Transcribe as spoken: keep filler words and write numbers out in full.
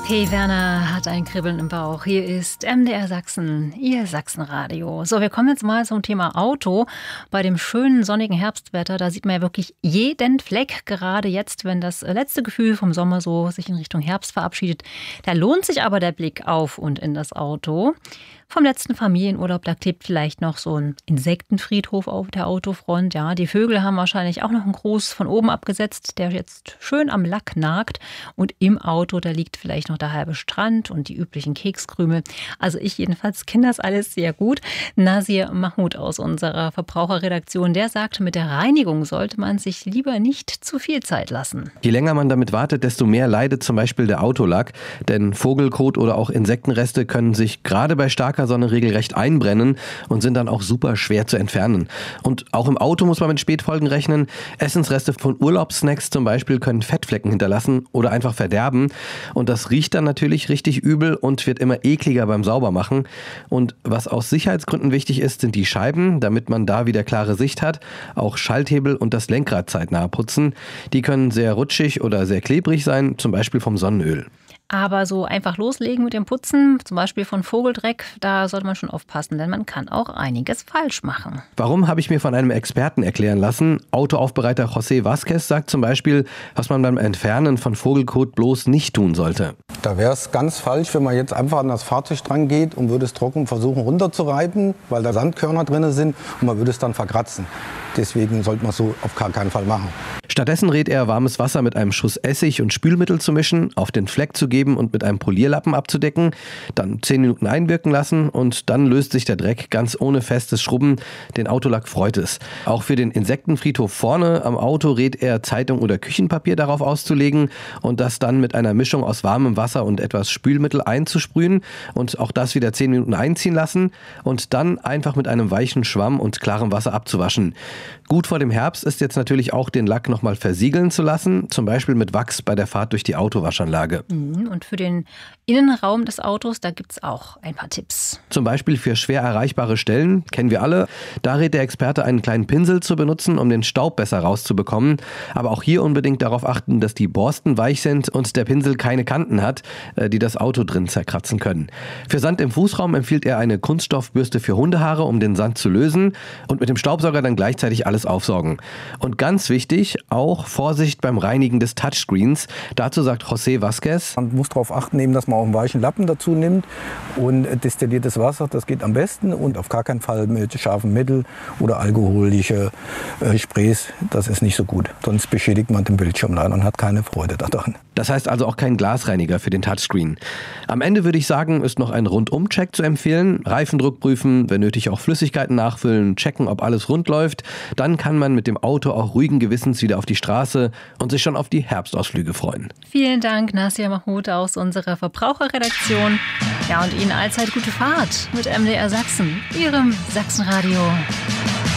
P. Werner hat ein Kribbeln im Bauch. Hier ist M D R Sachsen, Ihr Sachsenradio. So, wir kommen jetzt mal zum Thema Auto. Bei dem schönen sonnigen Herbstwetter, da sieht man ja wirklich jeden Fleck. Gerade jetzt, wenn das letzte Gefühl vom Sommer so sich in Richtung Herbst verabschiedet. Da lohnt sich aber der Blick auf und in das Auto. Vom letzten Familienurlaub, da klebt vielleicht noch so ein Insektenfriedhof auf der Autofront. Ja, die Vögel haben wahrscheinlich auch noch einen Gruß von oben abgesetzt, der jetzt schön am Lack nagt. Und im Auto, da liegt vielleicht noch der halbe Strand und die üblichen Kekskrümel. Also ich jedenfalls kenne das alles sehr gut. Nasir Mahmoud aus unserer Verbraucherredaktion, der sagt, mit der Reinigung sollte man sich lieber nicht zu viel Zeit lassen. Je länger man damit wartet, desto mehr leidet zum Beispiel der Autolack. Denn Vogelkot oder auch Insektenreste können sich gerade bei starker Sonne regelrecht einbrennen und sind dann auch super schwer zu entfernen. Und auch im Auto muss man mit Spätfolgen rechnen. Essensreste von Urlaubssnacks zum Beispiel können Fettflecken hinterlassen oder einfach verderben. Und das riecht dann natürlich richtig übel und wird immer ekliger beim Saubermachen. Und was aus Sicherheitsgründen wichtig ist, sind die Scheiben, damit man da wieder klare Sicht hat. Auch Schalthebel und das Lenkrad zeitnah putzen. Die können sehr rutschig oder sehr klebrig sein, zum Beispiel vom Sonnenöl. Aber so einfach loslegen mit dem Putzen, zum Beispiel von Vogeldreck, da sollte man schon aufpassen, denn man kann auch einiges falsch machen. Warum, habe ich mir von einem Experten erklären lassen. Autoaufbereiter José Vázquez sagt zum Beispiel, was man beim Entfernen von Vogelkot bloß nicht tun sollte. Da wäre es ganz falsch, wenn man jetzt einfach an das Fahrzeug dran geht und würde es trocken versuchen runterzureiben, weil da Sandkörner drin sind und man würde es dann verkratzen. Deswegen sollte man es so auf gar keinen Fall machen. Stattdessen rät er, warmes Wasser mit einem Schuss Essig und Spülmittel zu mischen, auf den Fleck zu geben und mit einem Polierlappen abzudecken, dann zehn Minuten einwirken lassen und dann löst sich der Dreck ganz ohne festes Schrubben. Den Autolack freut es. Auch für den Insektenfriedhof vorne am Auto rät er, Zeitung oder Küchenpapier darauf auszulegen und das dann mit einer Mischung aus warmem Wasser und etwas Spülmittel einzusprühen und auch das wieder zehn Minuten einziehen lassen und dann einfach mit einem weichen Schwamm und klarem Wasser abzuwaschen. Gut vor dem Herbst ist jetzt natürlich auch, den Lack nochmal versiegeln zu lassen, zum Beispiel mit Wachs bei der Fahrt durch die Autowaschanlage. Und für den Innenraum des Autos, da gibt es auch ein paar Tipps. Zum Beispiel für schwer erreichbare Stellen, kennen wir alle. Da rät der Experte, einen kleinen Pinsel zu benutzen, um den Staub besser rauszubekommen. Aber auch hier unbedingt darauf achten, dass die Borsten weich sind und der Pinsel keine Kanten hat, die das Auto drin zerkratzen können. Für Sand im Fußraum empfiehlt er eine Kunststoffbürste für Hundehaare, um den Sand zu lösen und mit dem Staubsauger dann gleichzeitig alles aufsaugen. Und ganz wichtig, auch Vorsicht beim Reinigen des Touchscreens. Dazu sagt José Vázquez: Man muss darauf achten, eben, dass man auch einen weichen Lappen dazu nimmt und destilliertes Wasser, das geht am besten, und auf gar keinen Fall mit scharfem Mittel oder alkoholische äh, Sprays, das ist nicht so gut. Sonst beschädigt man den Bildschirm leider und hat keine Freude daran. Das heißt also auch kein Glasreiniger für den Touchscreen. Am Ende würde ich sagen, ist noch ein Rundum-Check zu empfehlen. Reifendruck prüfen, wenn nötig auch Flüssigkeiten nachfüllen, checken, ob alles rund läuft. Dann kann man mit dem Auto auch ruhigen Gewissens wieder auf die Straße und sich schon auf die Herbstausflüge freuen. Vielen Dank, Nasir Mahmoud aus unserer Verbraucherredaktion. Ja, und Ihnen allzeit gute Fahrt mit M D R Sachsen, Ihrem Sachsenradio.